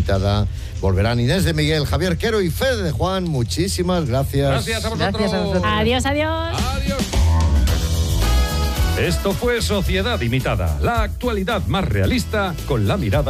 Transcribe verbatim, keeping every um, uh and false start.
Limitada. Volverán Inés de Miguel, Javier Quero y Fede de Juan. Muchísimas gracias. Gracias a vosotros. Gracias a vosotros. Adiós, adiós. Adiós. Esto fue Sociedad Limitada, la actualidad más realista con la mirada